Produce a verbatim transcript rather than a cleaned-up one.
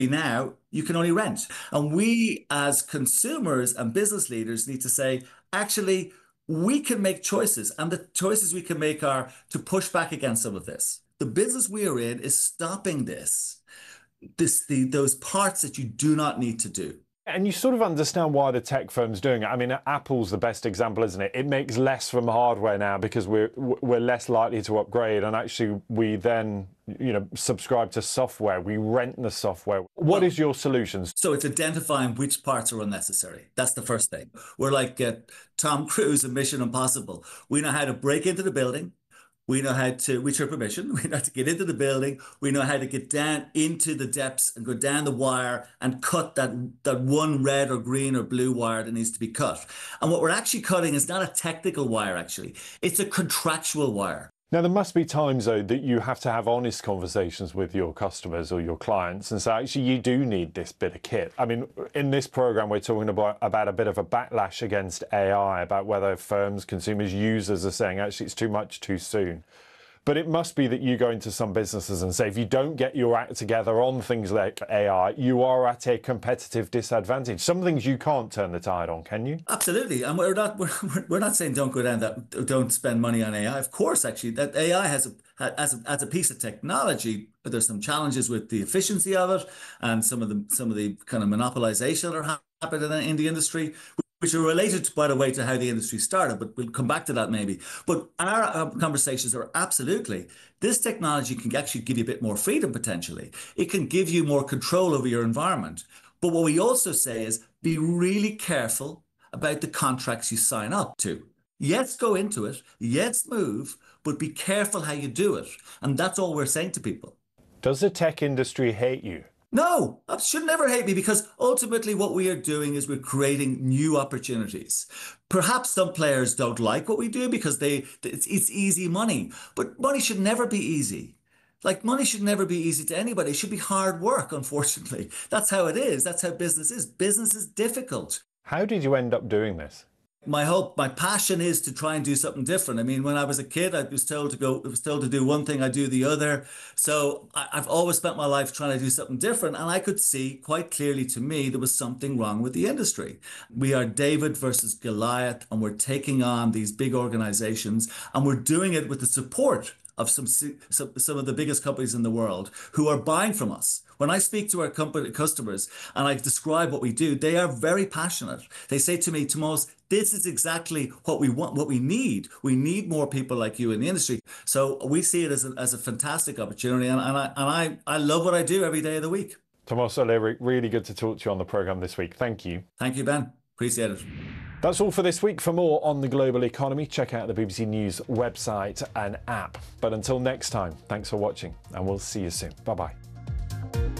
now, you can only rent. And we, as consumers and business leaders, need to say, actually, we can make choices. And the choices we can make are to push back against some of this. The business we are in is stopping this, this the, those parts that you do not need to do. And you sort of understand why the tech firm's doing it. I mean, Apple's the best example, isn't it? It makes less from hardware now because we're we're less likely to upgrade, and actually we then, you know, subscribe to software. We rent the software. What well, is your solutions? So it's identifying which parts are unnecessary. That's the first thing. We're like uh, Tom Cruise in Mission Impossible. We know how to break into the building. We know how to, with your permission, we know how to get into the building. We know how to get down into the depths and go down the wire and cut that, that one red or green or blue wire that needs to be cut. And what we're actually cutting is not a technical wire, actually. It's a contractual wire. Now, there must be times, though, that you have to have honest conversations with your customers or your clients and say, actually, you do need this bit of kit. I mean, in this program, we're talking about, about a bit of a backlash against A I, about whether firms, consumers, users are saying, actually, it's too much too soon. But it must be that you go into some businesses and say, if you don't get your act together on things like A I, you are at a competitive disadvantage. Some things you can't turn the tide on, can you? Absolutely. And we're not we're, we're not saying don't go down that, don't spend money on A I. Of course, actually, that A I has a as a, as a piece of technology, but there's some challenges with the efficiency of it and some of the some of the kind of monopolization that are happening in the industry, which are related, by the way, to how the industry started, but we'll come back to that maybe. But our uh, conversations are absolutely, this technology can actually give you a bit more freedom potentially. It can give you more control over your environment. But what we also say is be really careful about the contracts you sign up to. Yes, go into it. Yes, move, but be careful how you do it. And that's all we're saying to people. Does the tech industry hate you? No, that should never hate me, because ultimately what we are doing is we're creating new opportunities. Perhaps some players don't like what we do because they it's, it's easy money, but money should never be easy. Like money should never be easy to anybody. It should be hard work, unfortunately. That's how it is. That's how business is. Business is difficult. How did you end up doing this? My hope, my passion is to try and do something different. I mean, when I was a kid, I was told to go, I was told to do one thing, I do the other. So I, I've always spent my life trying to do something different. And I could see quite clearly to me, there was something wrong with the industry. We are David versus Goliath, and we're taking on these big organizations, and we're doing it with the support of some, some, some of the biggest companies in the world who are buying from us. When I speak to our company customers and I describe what we do, they are very passionate. They say to me, Tomás, this is exactly what we want, what we need. We need more people like you in the industry. So we see it as a, as a fantastic opportunity. And, and, I, and I, I love what I do every day of the week. Tomás O'Leary, really good to talk to you on the programme this week. Thank you. Thank you, Ben. Appreciate it. That's all for this week. For more on the global economy, check out the B B C News website and app. But until next time, thanks for watching, and we'll see you soon. Bye-bye.